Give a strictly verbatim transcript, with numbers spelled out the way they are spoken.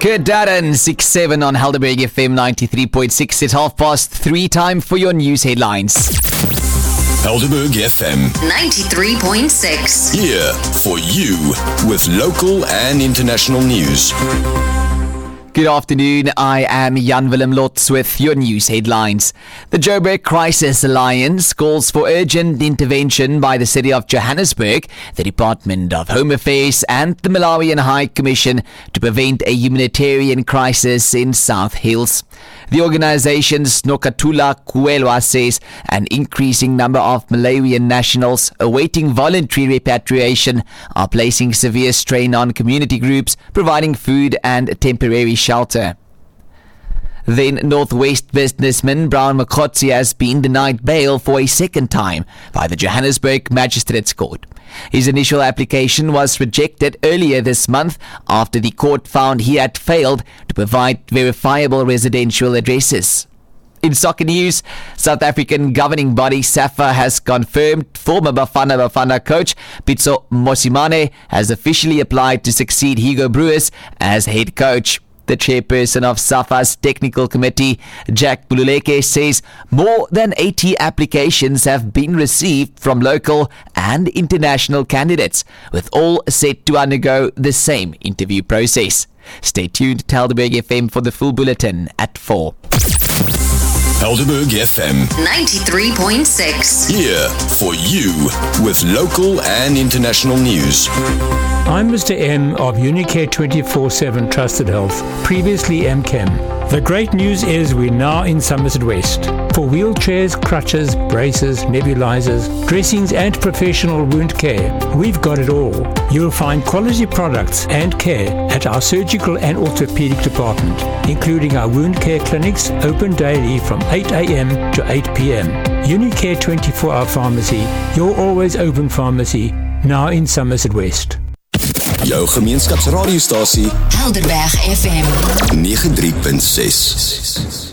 Good Darren, six seven on Helderberg F M ninety-three point six. It's half past three, time for your news headlines. Helderberg F M ninety-three point six. Here for you with local and international news. Good afternoon, I am Jan Willem Lotz with your news headlines. The Joburg Crisis Alliance calls for urgent intervention by the City of Johannesburg, the Department of Home Affairs and the Malawian High Commission to prevent a humanitarian crisis in South Hills. The organization's Nokatula Kuelwa says an increasing number of Malawian nationals awaiting voluntary repatriation are placing severe strain on community groups providing food and temporary shelter. Then Northwest businessman Brown Makotsi has been denied bail for a second time by the Johannesburg Magistrates Court. His initial application was rejected earlier this month after the court found he had failed to provide verifiable residential addresses. In soccer news, South African governing body SAFA has confirmed former Bafana Bafana coach Pitso Mosimane has officially applied to succeed Hugo Broos as head coach. The chairperson of SAFA's technical committee, Jack Bululeke, says more than eighty applications have been received from local and international candidates, with all set to undergo the same interview process. Stay tuned to Helderberg F M for the full bulletin at four. Helderberg F M ninety-three point six. Here for you with local and international news. I'm Mister M of Unicare twenty-four seven Trusted Health, previously M Chem. The great news is we're now in Somerset West. For wheelchairs, crutches, braces, nebulizers, dressings and professional wound care, we've got it all. You'll find quality products and care at our surgical and orthopedic department, including our wound care clinics open daily from eight a.m. to eight p.m. Unicare twenty-four hour pharmacy, your always open pharmacy, now in Somerset West. Jou gemeenskapsradiostasie Helderberg F M ninety-three point six.